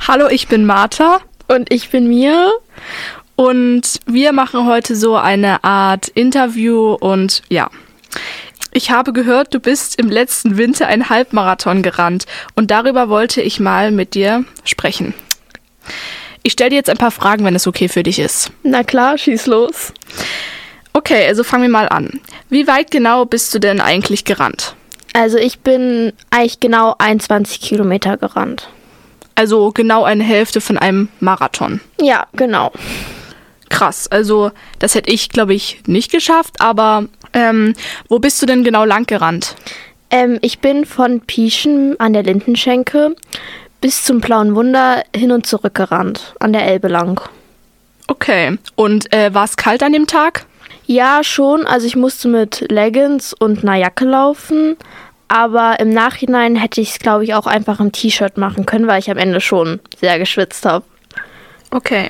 Hallo, ich bin Martha Und ich bin Mia. und wir machen heute so eine Art Interview und ja. Ich habe gehört, du bist im letzten Winter einen Halbmarathon gerannt und darüber wollte ich mal mit dir sprechen. Ich stelle dir jetzt ein paar Fragen, wenn es okay für dich ist. Na klar, schieß los. Okay, also fangen wir mal an. Wie weit genau bist du denn eigentlich gerannt? Also ich bin eigentlich genau 21 Kilometer gerannt. Also genau eine Hälfte von einem Marathon. Ja, genau. Krass, also das hätte ich, glaube ich, nicht geschafft, aber wo bist du denn genau lang gerannt? Ich bin von Pieschen an der Lindenschenke bis zum Blauen Wunder hin und zurück gerannt, an der Elbe lang. Okay, und war es kalt an dem Tag? Ja, schon. Also ich musste mit Leggings und einer Jacke laufen. Aber im Nachhinein hätte ich es, glaube ich, auch einfach im T-Shirt machen können, weil ich am Ende schon sehr geschwitzt habe. Okay.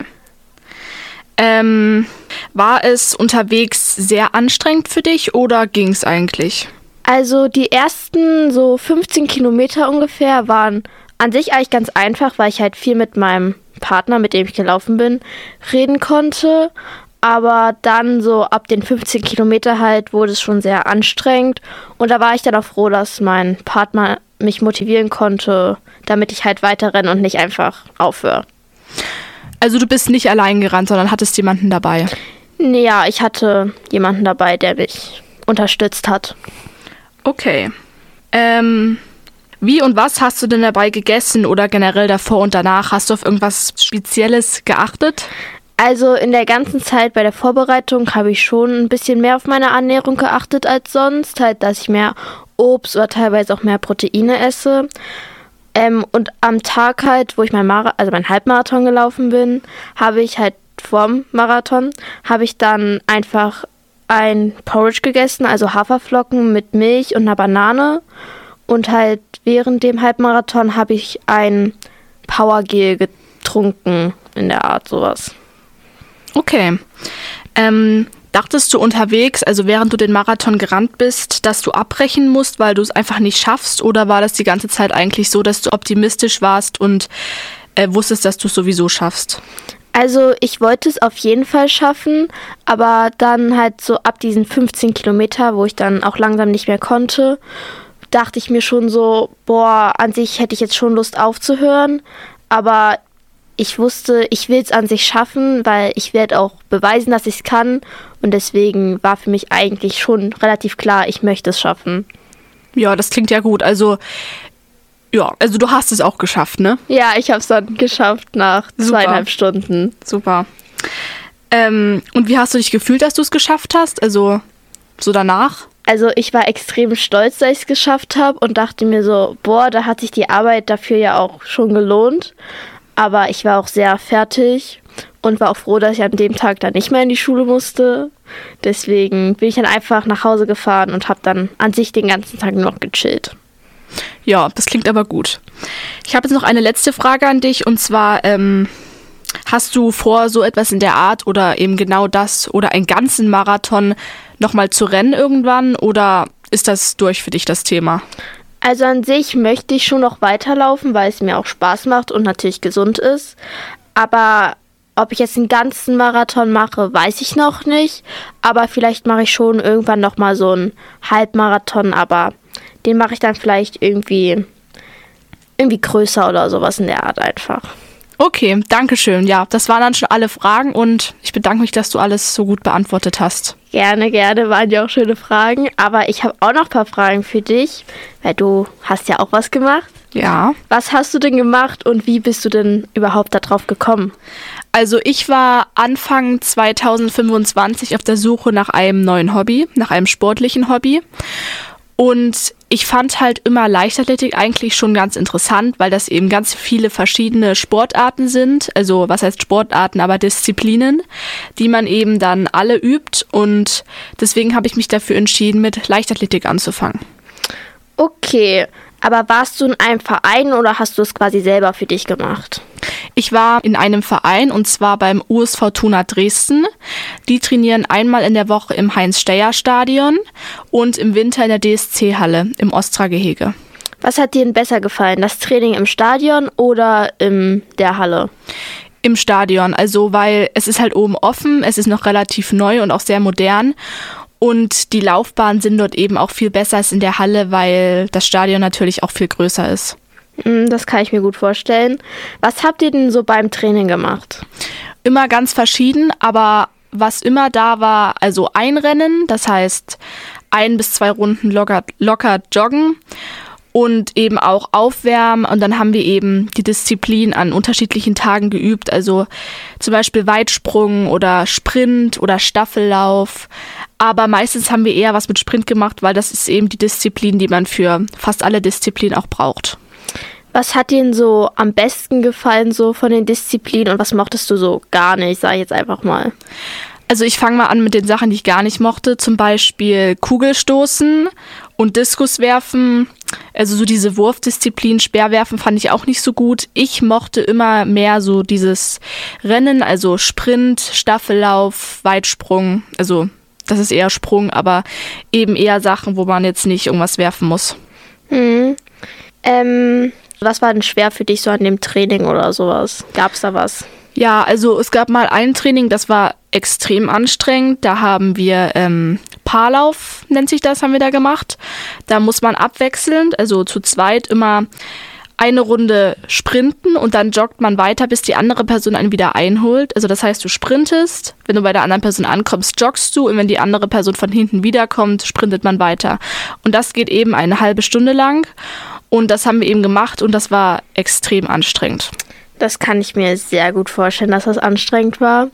War es unterwegs sehr anstrengend für dich oder ging es eigentlich? Also die ersten so 15 Kilometer ungefähr waren an sich eigentlich ganz einfach, weil ich halt viel mit meinem Partner, mit dem ich gelaufen bin, reden konnte. Aber dann so ab den 15 Kilometer halt wurde es schon sehr anstrengend. Und da war ich dann auch froh, dass mein Partner mich motivieren konnte, damit ich halt weiter renne und nicht einfach aufhöre. Also du bist nicht allein gerannt, sondern hattest jemanden dabei? Ja, ich hatte jemanden dabei, der mich unterstützt hat. Okay. Wie und was hast du denn dabei gegessen oder generell davor und danach? Hast du auf irgendwas Spezielles geachtet? Also in der ganzen Zeit bei der Vorbereitung habe ich schon ein bisschen mehr auf meine Ernährung geachtet als sonst. Halt, dass ich mehr Obst oder teilweise auch mehr Proteine esse. Und am Tag halt, wo ich mein Halbmarathon gelaufen bin, habe ich halt vorm Marathon, habe ich dann einfach ein Porridge gegessen, also Haferflocken mit Milch und einer Banane. Und halt während dem Halbmarathon habe ich ein Powergel getrunken, in der Art sowas. Okay. Dachtest du unterwegs, also während du den Marathon gerannt bist, dass du abbrechen musst, weil du es einfach nicht schaffst? Oder war das die ganze Zeit eigentlich so, dass du optimistisch warst und wusstest, dass du es sowieso schaffst? Also ich wollte es auf jeden Fall schaffen, aber dann halt so ab diesen 15 Kilometer, wo ich dann auch langsam nicht mehr konnte, dachte ich mir schon so, an sich hätte ich jetzt schon Lust aufzuhören, aber ich wusste, ich will es an sich schaffen, weil ich werde auch beweisen, dass ich es kann. Und deswegen war für mich eigentlich schon relativ klar, ich möchte es schaffen. Ja, das klingt ja gut. Also du hast es auch geschafft, ne? Ja, ich habe es dann geschafft nach 2,5 Stunden. Super. Und wie hast du dich gefühlt, dass du es geschafft hast? Also so danach? Also ich war extrem stolz, dass ich es geschafft habe und dachte mir so, da hat sich die Arbeit dafür ja auch schon gelohnt. Aber ich war auch sehr fertig und war auch froh, dass ich an dem Tag dann nicht mehr in die Schule musste. Deswegen bin ich dann einfach nach Hause gefahren und habe dann an sich den ganzen Tag nur noch gechillt. Ja, das klingt aber gut. Ich habe jetzt noch eine letzte Frage an dich und zwar, hast du vor, so etwas in der Art oder eben genau das oder einen ganzen Marathon nochmal zu rennen irgendwann oder ist das durch für dich das Thema? Also an sich möchte ich schon noch weiterlaufen, weil es mir auch Spaß macht und natürlich gesund ist. Aber ob ich jetzt einen ganzen Marathon mache, weiß ich noch nicht. Aber vielleicht mache ich schon irgendwann nochmal so einen Halbmarathon, aber den mache ich dann vielleicht irgendwie größer oder sowas in der Art einfach. Okay, danke schön. Ja, das waren dann schon alle Fragen und ich bedanke mich, dass du alles so gut beantwortet hast. Gerne, waren ja auch schöne Fragen. Aber ich habe auch noch ein paar Fragen für dich, weil du hast ja auch was gemacht. Ja. Was hast du denn gemacht und wie bist du denn überhaupt darauf gekommen? Also ich war Anfang 2025 auf der Suche nach einem neuen Hobby, nach einem sportlichen Hobby. Und ich fand halt immer Leichtathletik eigentlich schon ganz interessant, weil das eben ganz viele verschiedene Sportarten sind. Also was heißt Sportarten, aber Disziplinen, die man eben dann alle übt. Und deswegen habe ich mich dafür entschieden, mit Leichtathletik anzufangen. Okay, aber warst du in einem Verein oder hast du es quasi selber für dich gemacht? Ich war in einem Verein und zwar beim US Fortuna Dresden. Die trainieren einmal in der Woche im Heinz-Steyer-Stadion und im Winter in der DSC-Halle im Ostra-Gehege. Was hat dir denn besser gefallen? Das Training im Stadion oder in der Halle? Im Stadion, also weil es ist halt oben offen, es ist noch relativ neu und auch sehr modern. Und die Laufbahnen sind dort eben auch viel besser als in der Halle, weil das Stadion natürlich auch viel größer ist. Das kann ich mir gut vorstellen. Was habt ihr denn so beim Training gemacht? Immer ganz verschieden, aber was immer da war, also Einrennen, das heißt 1 bis 2 Runden locker joggen und eben auch aufwärmen. Und dann haben wir eben die Disziplin an unterschiedlichen Tagen geübt, also zum Beispiel Weitsprung oder Sprint oder Staffellauf. Aber meistens haben wir eher was mit Sprint gemacht, weil das ist eben die Disziplin, die man für fast alle Disziplinen auch braucht. Was hat dir denn so am besten gefallen so von den Disziplinen und was mochtest du so gar nicht, sag ich jetzt einfach mal? Also ich fange mal an mit den Sachen, die ich gar nicht mochte, zum Beispiel Kugelstoßen und Diskuswerfen, also so diese Wurfdisziplin, Speerwerfen fand ich auch nicht so gut. Ich mochte immer mehr so dieses Rennen, also Sprint, Staffellauf, Weitsprung, also das ist eher Sprung, aber eben eher Sachen, wo man jetzt nicht irgendwas werfen muss. Was war denn schwer für dich so an dem Training oder sowas? Gab's da was? Ja, also es gab mal ein Training, das war extrem anstrengend. Da haben wir Paarlauf, nennt sich das, haben wir da gemacht. Da muss man abwechselnd, also zu zweit immer eine Runde sprinten und dann joggt man weiter, bis die andere Person einen wieder einholt. Also das heißt, du sprintest, wenn du bei der anderen Person ankommst, joggst du und wenn die andere Person von hinten wiederkommt, sprintet man weiter. Und das geht eben eine halbe Stunde lang und das haben wir eben gemacht und das war extrem anstrengend. Das kann ich mir sehr gut vorstellen, dass das anstrengend war.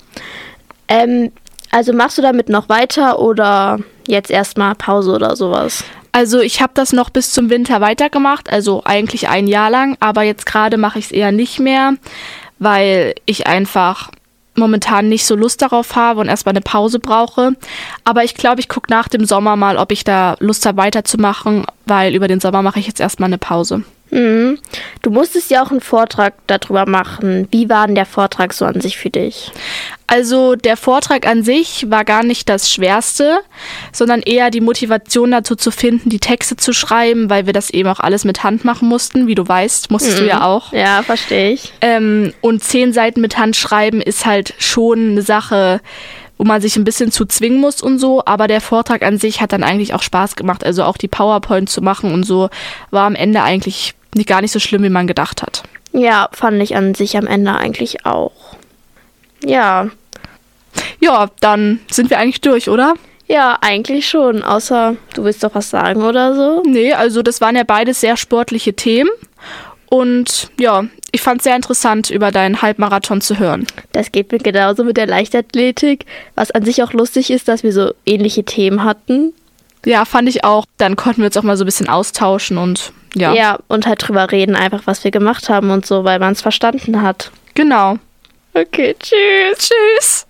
Also machst du damit noch weiter oder jetzt erstmal Pause oder sowas? Also ich habe das noch bis zum Winter weitergemacht, also eigentlich 1 Jahr lang, aber jetzt gerade mache ich es eher nicht mehr, weil ich einfach momentan nicht so Lust darauf habe und erstmal eine Pause brauche. Aber ich glaube, ich gucke nach dem Sommer mal, ob ich da Lust habe weiterzumachen, weil über den Sommer mache ich jetzt erstmal eine Pause. Du musstest ja auch einen Vortrag darüber machen. Wie war denn der Vortrag so an sich für dich? Also der Vortrag an sich war gar nicht das Schwerste, sondern eher die Motivation dazu zu finden, die Texte zu schreiben, weil wir das eben auch alles mit Hand machen mussten. Wie du weißt, musstest du ja auch. Ja, verstehe ich. Und 10 Seiten mit Hand schreiben ist halt schon eine Sache, wo man sich ein bisschen zu zwingen muss und so. Aber der Vortrag an sich hat dann eigentlich auch Spaß gemacht. Also auch die PowerPoint zu machen und so war am Ende eigentlich gar nicht so schlimm, wie man gedacht hat. Ja, fand ich an sich am Ende eigentlich auch. Ja. Ja, dann sind wir eigentlich durch, oder? Ja, eigentlich schon. Außer, du willst doch was sagen oder so? Nee, also das waren ja beides sehr sportliche Themen. Und ja, ich fand es sehr interessant, über deinen Halbmarathon zu hören. Das geht mir genauso mit der Leichtathletik. Was an sich auch lustig ist, dass wir so ähnliche Themen hatten. Ja, fand ich auch. Dann konnten wir uns auch mal so ein bisschen austauschen und ja. Ja, und halt drüber reden, einfach was wir gemacht haben und so, weil man es verstanden hat. Genau. Okay, tschüss. Tschüss.